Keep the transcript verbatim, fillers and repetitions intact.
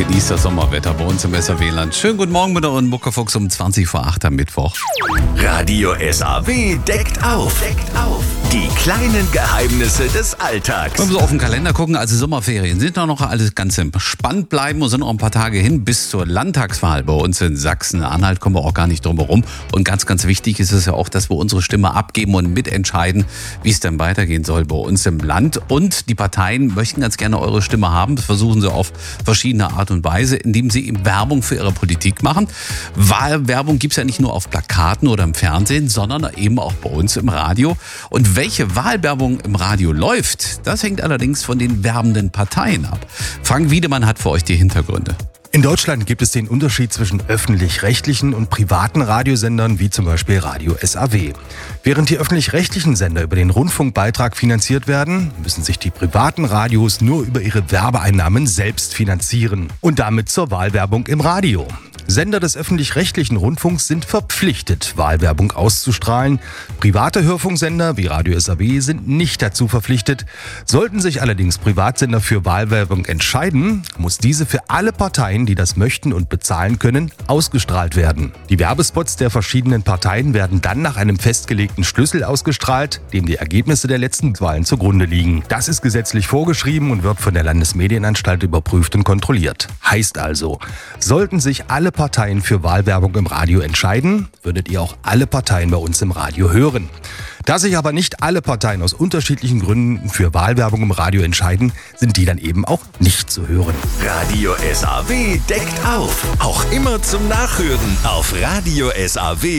Genießt das Sommerwetter bei uns im S A W-Land. Schönen guten Morgen mit euren Muckefuchs um zwanzig vor acht am Mittwoch. Radio S A W deckt auf. Deckt auf. Die kleinen Geheimnisse des Alltags. Wenn wir so auf den Kalender gucken, also Sommerferien sind doch noch alles ganz spannend bleiben und sind noch ein paar Tage hin bis zur Landtagswahl bei uns in Sachsen-Anhalt. Kommen wir auch gar nicht drum herum. Und ganz, ganz wichtig ist es ja auch, dass wir unsere Stimme abgeben und mitentscheiden, wie es denn weitergehen soll bei uns im Land. Und die Parteien möchten ganz gerne eure Stimme haben. Das versuchen sie auf verschiedene Art und Weise, indem sie eben Werbung für ihre Politik machen. Wahlwerbung gibt es ja nicht nur auf Plakaten oder im Fernsehen, sondern eben auch bei uns im Radio. Und welche Wahlwerbung im Radio läuft, das hängt allerdings von den werbenden Parteien ab. Frank Wiedemann hat für euch die Hintergründe. In Deutschland gibt es den Unterschied zwischen öffentlich-rechtlichen und privaten Radiosendern, wie zum Beispiel Radio S A W. Während die öffentlich-rechtlichen Sender über den Rundfunkbeitrag finanziert werden, müssen sich die privaten Radios nur über ihre Werbeeinnahmen selbst finanzieren und damit zur Wahlwerbung im Radio. Sender des öffentlich-rechtlichen Rundfunks sind verpflichtet, Wahlwerbung auszustrahlen. Private Hörfunksender wie Radio S A W sind nicht dazu verpflichtet. Sollten sich allerdings Privatsender für Wahlwerbung entscheiden, muss diese für alle Parteien, die das möchten und bezahlen können, ausgestrahlt werden. Die Werbespots der verschiedenen Parteien werden dann nach einem festgelegten Schlüssel ausgestrahlt, dem die Ergebnisse der letzten Wahlen zugrunde liegen. Das ist gesetzlich vorgeschrieben und wird von der Landesmedienanstalt überprüft und kontrolliert. Heißt also, sollten sich alle Parteien für Wahlwerbung im Radio entscheiden, würdet ihr auch alle Parteien bei uns im Radio hören. Da sich aber nicht alle Parteien aus unterschiedlichen Gründen für Wahlwerbung im Radio entscheiden, sind die dann eben auch nicht zu hören. Radio S A W deckt auf. Auch immer zum Nachhören auf Radio S A W.